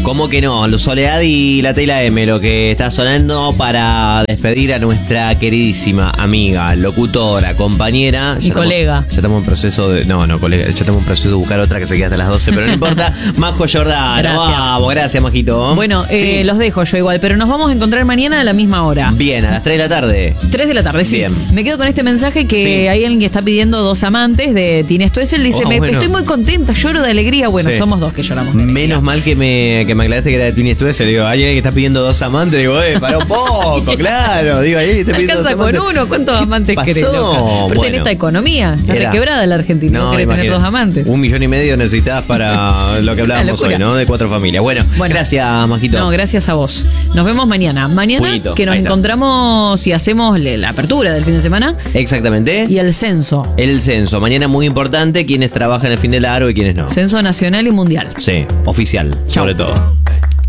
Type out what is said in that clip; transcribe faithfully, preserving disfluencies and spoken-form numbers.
¿Cómo que no? Soledad y la Tela M, lo que está sonando para despedir a nuestra queridísima amiga, locutora, compañera. Y ya colega. Estamos, ya estamos en proceso de... No, no, colega. Ya estamos en proceso de buscar otra que se quede hasta las doce, pero no importa. Majo Giordano. Gracias. Vamos, gracias, Majito. Bueno, eh, Sí. los dejo yo igual, pero nos vamos a encontrar mañana a la misma hora. Bien, a las tres de la tarde. tres de la tarde, sí. Bien. Me quedo con este mensaje que Sí. hay alguien que está pidiendo dos amantes de Tienes Stoessel. Dice, Oh, me, bueno. estoy muy contenta, lloro de alegría. Bueno, Sí. somos dos que lloramos de alegría. Menos mal que me, que me aclaraste que era de Twin Stoessel. Digo, hay alguien que está pidiendo dos amantes. Digo, eh, pará un poco, claro. Digo, ahí está pidiendo dos Alcanza con amantes. uno, ¿cuántos ¿Qué amantes pasó? querés, loca? Pero en Bueno. esta economía, está Era- requebrada la Argentina, no, querés tener imagínate. dos amantes. Un millón y medio necesitas para lo que hablábamos locura. hoy, ¿no? De cuatro familias. Bueno, Bueno. gracias, Majito. No, gracias a vos. Nos vemos mañana. Mañana Puñito, que nos ahí está. encontramos y hacemos le- la apertura del fin de semana Exactamente. y el censo. El censo. Mañana muy importante, quienes trabajan el fin de largo y quienes no. Censo nacional y mundial. Sí, oficial, Chau. sobre todo.